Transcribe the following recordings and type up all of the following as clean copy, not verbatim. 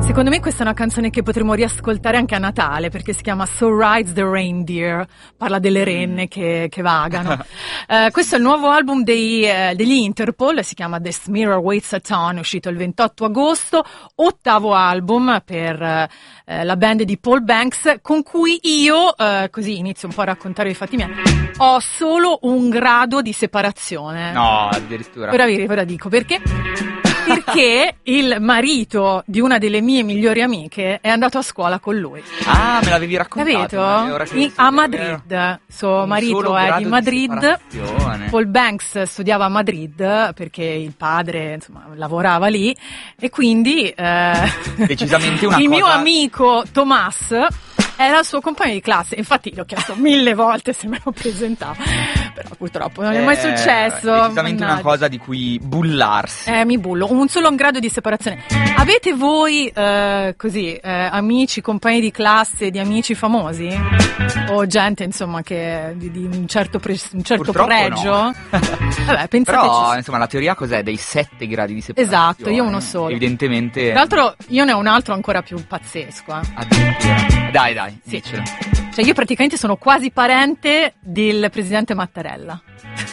Secondo me questa è una canzone che potremmo riascoltare anche a Natale, perché si chiama So Rides the Reindeer, parla delle renne che vagano. Questo è il nuovo album degli Interpol, si chiama The Smear Waits a Ton, è uscito il 28 agosto, 8º album per la band di Paul Banks, con cui io, così inizio un po' a raccontare i fatti miei, ho solo un grado di separazione. No, addirittura. Ora dico perché. Perché il marito di una delle mie migliori amiche è andato a scuola con lui. Ah, me l'avevi raccontato. Capito? A Madrid. Suo marito è di Madrid. Paul Banks studiava a Madrid perché il padre, insomma, lavorava lì e quindi decisamente una il cosa... mio amico Tomas era il suo compagno di classe. Infatti gli ho chiesto 1000 volte se me lo presentava, però purtroppo non è mai successo. Decisamente una cosa di cui bullarsi. Mi bullo, un grado di separazione. Avete voi amici, compagni di classe, di amici famosi? O gente insomma che di un certo pregio? No. Vabbè, pensateci. Però insomma la teoria cos'è? Dei 7 gradi di separazione. Esatto, io uno solo. Evidentemente. Tra l'altro io ne ho un altro ancora più pazzesco. Addirittura. Dai, sì. Dicelo. Cioè io praticamente sono quasi parente del presidente Mattarella.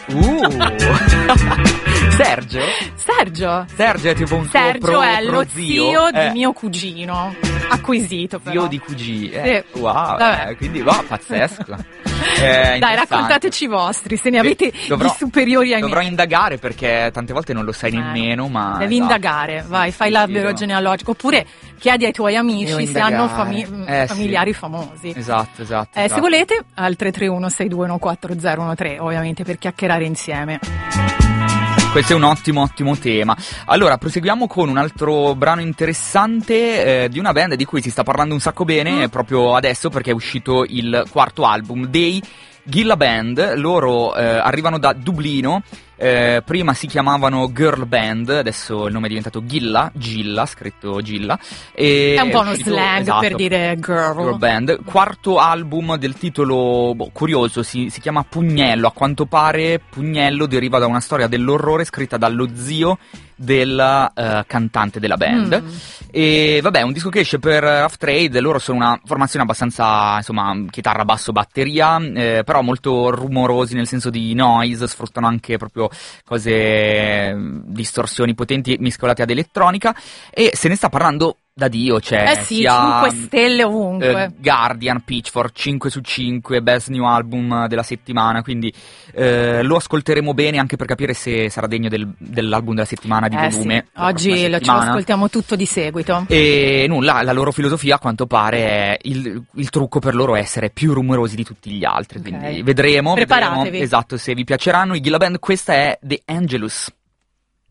Sergio? Sergio è tipo un Sergio è lo zio di mio cugino, acquisito però. Zio di cugino. Sì. Wow, quindi pazzesco. Dai, raccontateci i vostri, se ne avete di superiori ai miei. Dovrò indagare perché tante volte non lo sai nemmeno, ma... Devi indagare, vai, fai l'albero genealogico, oppure chiedi ai tuoi amici se hanno familiari famosi. Esatto. Se volete, al 331-621-4013, ovviamente per chiacchierare insieme. Questo è un ottimo tema. Allora, proseguiamo con un altro brano interessante di una band di cui si sta parlando un sacco bene proprio adesso, perché è uscito il 4º album dei Gilla Band. Loro arrivano da Dublino. Prima si chiamavano Girl Band, adesso il nome è diventato Gilla, scritto Gilla. È un po' uno slang per dire girl band. 4º album del titolo curioso, si chiama Pugnello. A quanto pare Pugnello deriva da una storia dell'orrore scritta dallo zio del cantante della band. E vabbè, un disco che esce per Rough Trade. Loro sono una formazione abbastanza, insomma, chitarra, basso, batteria, però molto rumorosi nel senso di noise, sfruttano anche proprio cose, distorsioni potenti mescolate ad elettronica, e se ne sta parlando da Dio, cioè sì, 5 stelle ovunque. Guardian, Pitchfork, 5 su 5, Best New Album della settimana, quindi lo ascolteremo bene anche per capire se sarà degno dell'album della settimana di volume. Sì. Oggi ce lo ascoltiamo tutto di seguito. E nulla, la loro filosofia a quanto pare è il trucco per loro è essere più rumorosi di tutti gli altri, quindi vedremo Preparatevi. Esatto, se vi piaceranno i Gilla Band. Questa è The Angelus.